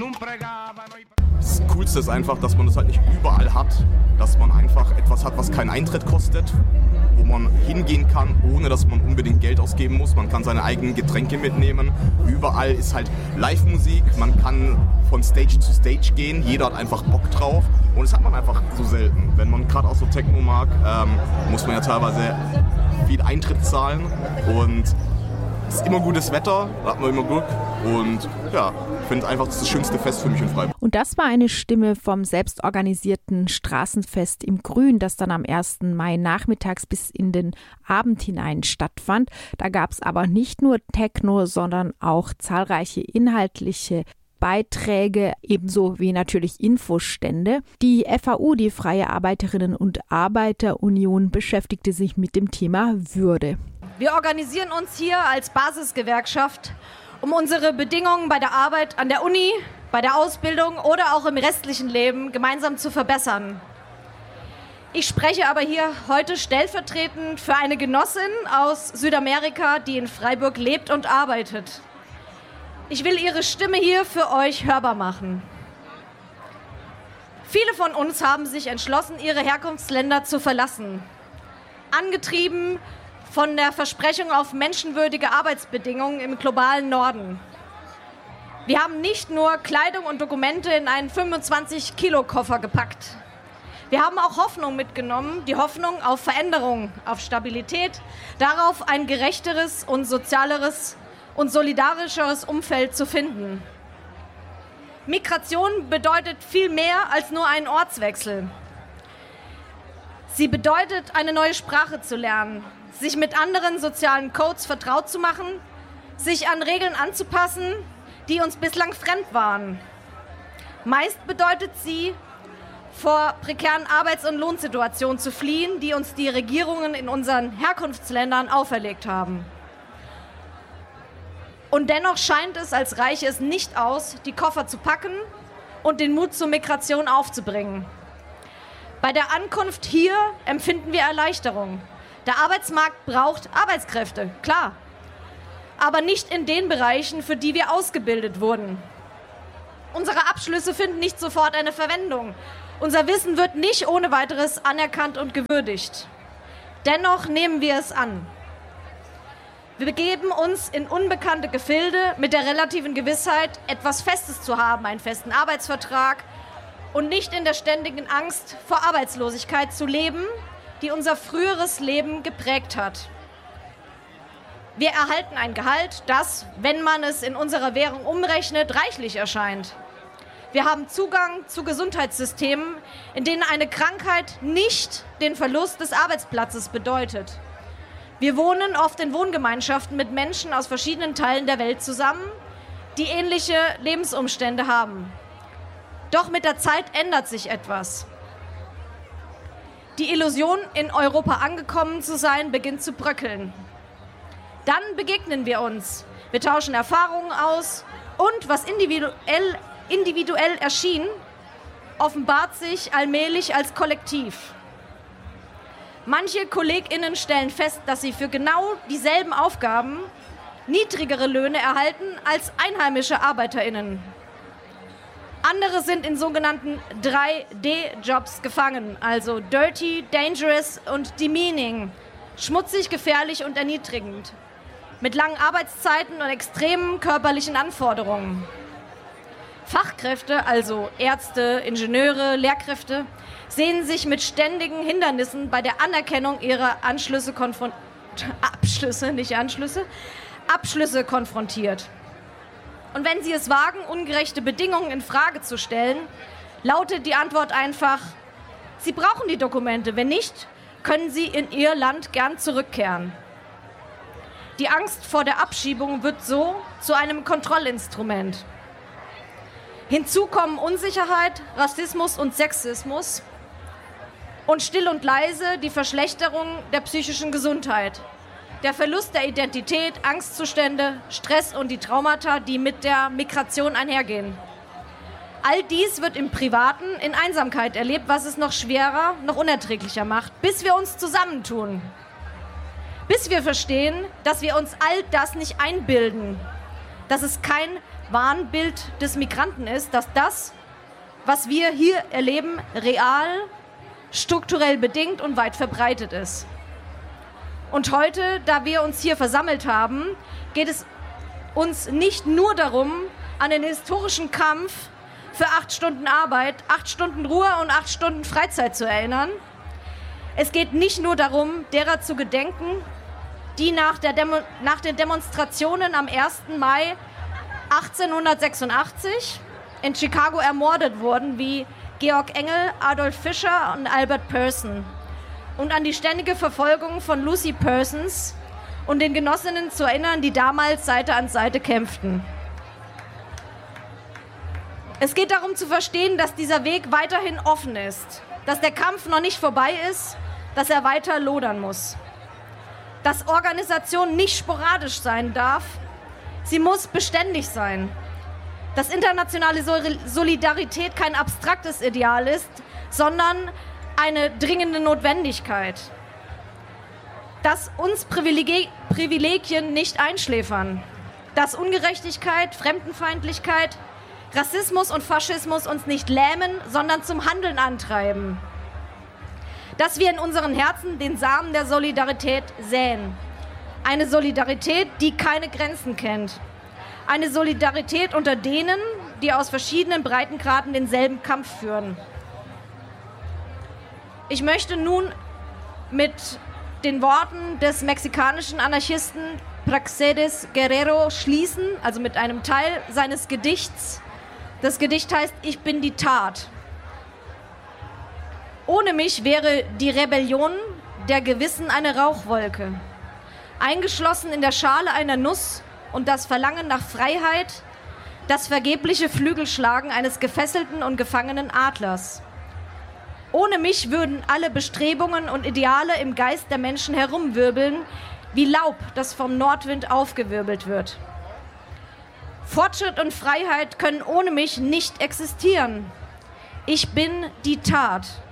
Das Coolste ist einfach, dass man das halt nicht überall hat, dass man einfach etwas hat, was keinen Eintritt kostet, wo man hingehen kann, ohne dass man unbedingt Geld ausgeben muss. Man kann seine eigenen Getränke mitnehmen. Überall ist halt Live-Musik, man kann von Stage zu Stage gehen, jeder hat einfach Bock drauf und das hat man einfach so selten. Wenn man gerade auch so Techno mag, muss man ja teilweise viel Eintritt zahlen und es ist immer gutes Wetter, da hat man immer Glück und ja, ich finde einfach das schönste Fest für mich in Freiburg. Und das war eine Stimme vom selbstorganisierten Straßenfest im Grün, das dann am 1. Mai nachmittags bis in den Abend hinein stattfand. Da gab es aber nicht nur Techno, sondern auch zahlreiche inhaltliche Beiträge, ebenso wie natürlich Infostände. Die FAU, die Freie Arbeiterinnen- und Arbeiterunion, beschäftigte sich mit dem Thema Würde. Wir organisieren uns hier als Basisgewerkschaft, um unsere Bedingungen bei der Arbeit an der Uni, bei der Ausbildung oder auch im restlichen Leben gemeinsam zu verbessern. Ich spreche aber hier heute stellvertretend für eine Genossin aus Südamerika, die in Freiburg lebt und arbeitet. Ich will ihre Stimme hier für euch hörbar machen. Viele von uns haben sich entschlossen, ihre Herkunftsländer zu verlassen. Angetrieben von der Versprechung auf menschenwürdige Arbeitsbedingungen im globalen Norden. Wir haben nicht nur Kleidung und Dokumente in einen 25-Kilo-Koffer gepackt. Wir haben auch Hoffnung mitgenommen, die Hoffnung auf Veränderung, auf Stabilität, darauf ein gerechteres und sozialeres und solidarischeres Umfeld zu finden. Migration bedeutet viel mehr als nur einen Ortswechsel. Sie bedeutet, eine neue Sprache zu lernen, sich mit anderen sozialen Codes vertraut zu machen, sich an Regeln anzupassen, die uns bislang fremd waren. Meist bedeutet sie, vor prekären Arbeits- und Lohnsituationen zu fliehen, die uns die Regierungen in unseren Herkunftsländern auferlegt haben. Und dennoch scheint es, als reiche es nicht aus, die Koffer zu packen und den Mut zur Migration aufzubringen. Bei der Ankunft hier empfinden wir Erleichterung. Der Arbeitsmarkt braucht Arbeitskräfte, klar. Aber nicht in den Bereichen, für die wir ausgebildet wurden. Unsere Abschlüsse finden nicht sofort eine Verwendung. Unser Wissen wird nicht ohne weiteres anerkannt und gewürdigt. Dennoch nehmen wir es an. Wir begeben uns in unbekannte Gefilde mit der relativen Gewissheit, etwas Festes zu haben, einen festen Arbeitsvertrag und nicht in der ständigen Angst vor Arbeitslosigkeit zu leben, die unser früheres Leben geprägt hat. Wir erhalten ein Gehalt, das, wenn man es in unserer Währung umrechnet, reichlich erscheint. Wir haben Zugang zu Gesundheitssystemen, in denen eine Krankheit nicht den Verlust des Arbeitsplatzes bedeutet. Wir wohnen oft in Wohngemeinschaften mit Menschen aus verschiedenen Teilen der Welt zusammen, die ähnliche Lebensumstände haben. Doch mit der Zeit ändert sich etwas. Die Illusion, in Europa angekommen zu sein, beginnt zu bröckeln. Dann begegnen wir uns. Wir tauschen Erfahrungen aus und was individuell erschien, offenbart sich allmählich als Kollektiv. Manche KollegInnen stellen fest, dass sie für genau dieselben Aufgaben niedrigere Löhne erhalten als einheimische ArbeiterInnen. Andere sind in sogenannten 3D-Jobs gefangen, also dirty, dangerous und demeaning, schmutzig, gefährlich und erniedrigend, mit langen Arbeitszeiten und extremen körperlichen Anforderungen. Fachkräfte, also Ärzte, Ingenieure, Lehrkräfte, sehen sich mit ständigen Hindernissen bei der Anerkennung ihrer Abschlüsse konfrontiert. Und wenn sie es wagen, ungerechte Bedingungen in Frage zu stellen, lautet die Antwort einfach: Sie brauchen die Dokumente, wenn nicht, können sie in ihr Land gern zurückkehren. Die Angst vor der Abschiebung wird so zu einem Kontrollinstrument. Hinzu kommen Unsicherheit, Rassismus und Sexismus und still und leise die Verschlechterung der psychischen Gesundheit. Der Verlust der Identität, Angstzustände, Stress und die Traumata, die mit der Migration einhergehen. All dies wird im Privaten in Einsamkeit erlebt, was es noch schwerer, noch unerträglicher macht, bis wir uns zusammentun. Bis wir verstehen, dass wir uns all das nicht einbilden, dass es kein Wahnbild des Migranten ist, dass das, was wir hier erleben, real, strukturell bedingt und weit verbreitet ist. Und heute, da wir uns hier versammelt haben, geht es uns nicht nur darum, an den historischen Kampf für 8 Stunden Arbeit, 8 Stunden Ruhe und 8 Stunden Freizeit zu erinnern. Es geht nicht nur darum, derer zu gedenken, die nach den Demonstrationen am 1. Mai 1886 in Chicago ermordet wurden, wie Georg Engel, Adolf Fischer und Albert Person. Und an die ständige Verfolgung von Lucy Persons und den Genossinnen zu erinnern, die damals Seite an Seite kämpften. Es geht darum zu verstehen, dass dieser Weg weiterhin offen ist, dass der Kampf noch nicht vorbei ist, dass er weiter lodern muss. Dass Organisation nicht sporadisch sein darf, sie muss beständig sein. Dass internationale Solidarität kein abstraktes Ideal ist, sondern eine dringende Notwendigkeit. Dass uns Privilegien nicht einschläfern. Dass Ungerechtigkeit, Fremdenfeindlichkeit, Rassismus und Faschismus uns nicht lähmen, sondern zum Handeln antreiben. Dass wir in unseren Herzen den Samen der Solidarität säen. Eine Solidarität, die keine Grenzen kennt. Eine Solidarität unter denen, die aus verschiedenen Breitengraden denselben Kampf führen. Ich möchte nun mit den Worten des mexikanischen Anarchisten Praxedes Guerrero schließen, also mit einem Teil seines Gedichts. Das Gedicht heißt Ich bin die Tat. Ohne mich wäre die Rebellion der Gewissen eine Rauchwolke, eingeschlossen in der Schale einer Nuss und das Verlangen nach Freiheit, das vergebliche Flügelschlagen eines gefesselten und gefangenen Adlers. Ohne mich würden alle Bestrebungen und Ideale im Geist der Menschen herumwirbeln, wie Laub, das vom Nordwind aufgewirbelt wird. Fortschritt und Freiheit können ohne mich nicht existieren. Ich bin die Tat.